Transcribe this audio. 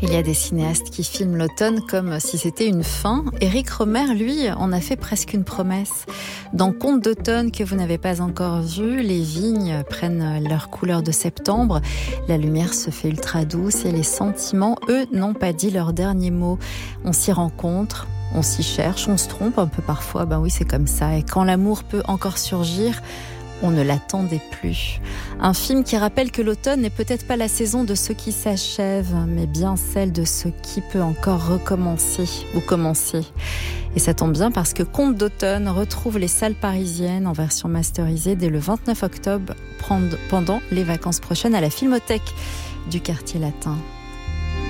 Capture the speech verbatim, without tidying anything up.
Il y a des cinéastes qui filment l'automne comme si c'était une fin. Éric Rohmer, lui, en a fait presque une promesse. Dans Contes d'automne que vous n'avez pas encore vu, les vignes prennent leur couleur de septembre. La lumière se fait ultra douce et les sentiments, eux, n'ont pas dit leur dernier mot. On s'y rencontre, on s'y cherche, on se trompe un peu parfois. Ben oui, c'est comme ça. Et quand l'amour peut encore surgir, on ne l'attendait plus. Un film qui rappelle que l'automne n'est peut-être pas la saison de ce qui s'achève, mais bien celle de ce qui peut encore recommencer ou commencer. Et ça tombe bien parce que Contes d'automne retrouve les salles parisiennes en version masterisée dès le vingt-neuf octobre pendant les vacances prochaines à la Filmothèque du Quartier Latin.